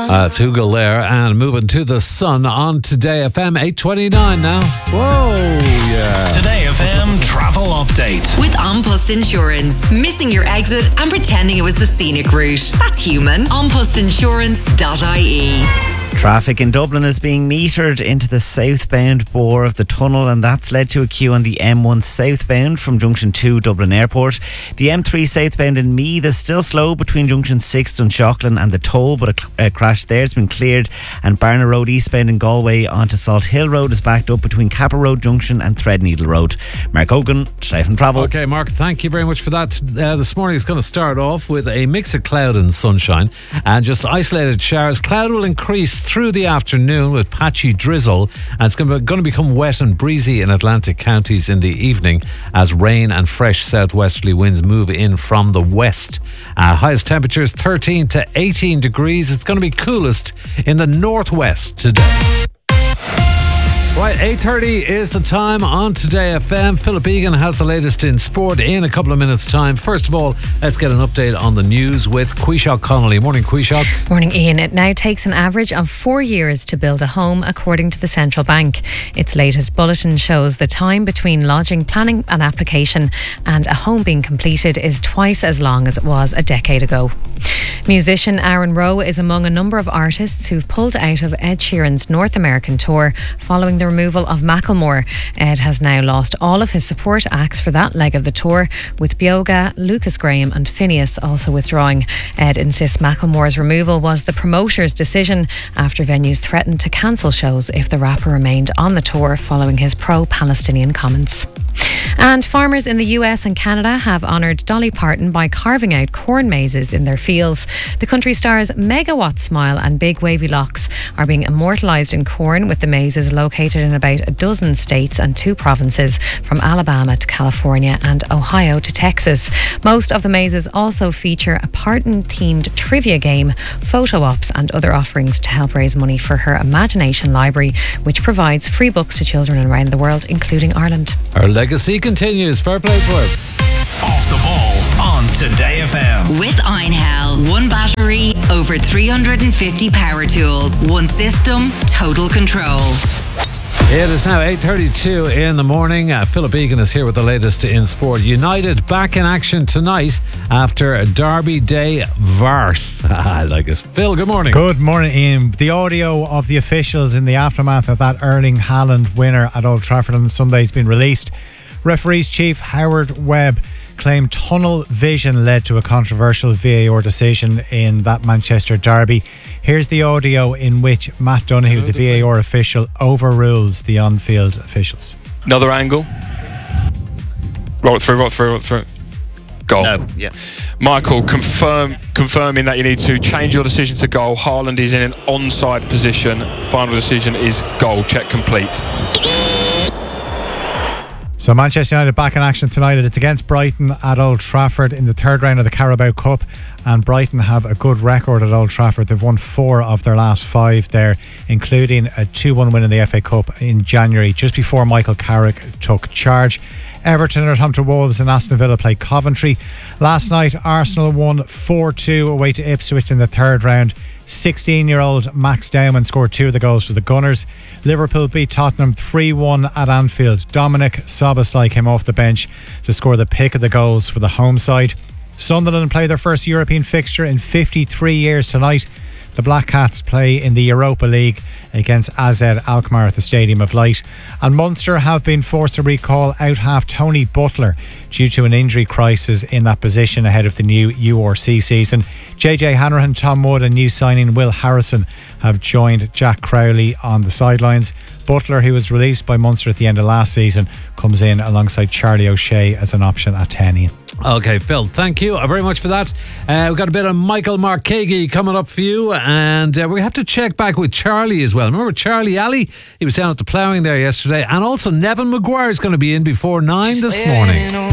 It's Hugo there, and moving to the sun on Today FM 8:29 now. Whoa, yeah. Today FM travel update with An Post Insurance. Missing your exit and pretending it was the scenic route. That's human. Anpostinsurance.ie. Traffic in Dublin is being metered into the southbound bore of the tunnel, and that's led to a queue on the M1 southbound from Junction 2 Dublin Airport. The M3 southbound in Meath is still slow between Junction 6 Dunshaughlin and the toll, but a crash there has been cleared. And Barna Road eastbound in Galway onto Salt Hill Road is backed up between Capper Road Junction and Threadneedle Road. Mark Hogan, Safe and Travel. Okay, Mark, thank you very much for that. This morning is going to start off with a mix of cloud and sunshine and just isolated showers. Cloud will increase through the afternoon with patchy drizzle, and it's going to become wet and breezy in Atlantic counties in the evening as rain and fresh southwesterly winds move in from the west. Highest temperatures 13 to 18 degrees. It's going to be coolest in the northwest today. Right, 8:30 is the time on Today FM. Philip Egan has the latest in sport in a couple of minutes' time. First of all, let's get an update on the news with Quishok Connolly. Morning, Quishok. Morning, Ian. It now takes an average of 4 years to build a home, according to the Central Bank. Its latest bulletin shows the time between lodging, planning and application and a home being completed is twice as long as it was a decade ago. Musician Aaron Rowe is among a number of artists who've pulled out of Ed Sheeran's North American tour following the removal of Macklemore. Ed has now lost all of his support acts for that leg of the tour, with Bioga, Lucas Graham and Phineas also withdrawing. Ed insists Macklemore's removal was the promoter's decision after venues threatened to cancel shows if the rapper remained on the tour following his pro-Palestinian comments. And farmers in the US and Canada have honoured Dolly Parton by carving out corn mazes in their fields. The country star's megawatt smile and big wavy locks are being immortalised in corn, with the mazes located in about a dozen states and 2 provinces, from Alabama to California and Ohio to Texas. Most of the mazes also feature a Parton-themed trivia game, photo ops and other offerings to help raise money for her Imagination Library, which provides free books to children around the world, including Ireland. Our legacy continues. Fair play to her. Off the ball on Today FM with Einhell. One battery, over 350 power tools. One system, total control. It is now 8:32 in the morning. Philip Egan is here with the latest in sport. United back in action tonight after a Derby Day farce. I like it. Phil, good morning. Good morning, Ian. The audio of the officials in the aftermath of that Erling Haaland winner at Old Trafford on Sunday has been released. Referees chief Howard Webb claimed tunnel vision led to a controversial VAR decision in that Manchester derby. Here's the audio in which Matt Donoghue, the VAR official, overrules the on-field officials. Another angle. Roll it through. Goal. No, yeah. Michael, confirming that you need to change your decision to goal. Haaland is in an onside position. Final decision is goal. Check complete. So Manchester United back in action tonight. It's against Brighton at Old Trafford in the third round of the Carabao Cup, and Brighton have a good record at Old Trafford. They've won 4 of their last 5 there, including a 2-1 win in the FA Cup in January, just before Michael Carrick took charge. Everton are home to Wolves and Aston Villa play Coventry. Last night Arsenal won 4-2 away to Ipswich in the third round. 16-year-old Max Dowman scored 2 of the goals for the Gunners. Liverpool beat Tottenham 3-1 at Anfield. Dominic Szoboszlai came off the bench to score the pick of the goals for the home side. Sunderland play their first European fixture in 53 years tonight. The Black Cats play in the Europa League against AZ Alkmaar at the Stadium of Light. And Munster have been forced to recall out-half Tony Butler due to an injury crisis in that position ahead of the new URC season. JJ Hanrahan, Tom Wood and new signing Will Harrison have joined Jack Crowley on the sidelines. Butler, who was released by Munster at the end of last season, comes in alongside Charlie O'Shea as an option at 10. Okay, Phil, thank you very much for that. We've got a bit of Michael Markegi coming up for you, and we have to check back with Charlie as well. Remember Charlie Alley? He was down at the ploughing there yesterday, and also Nevin Maguire is going to be in before 9 this morning.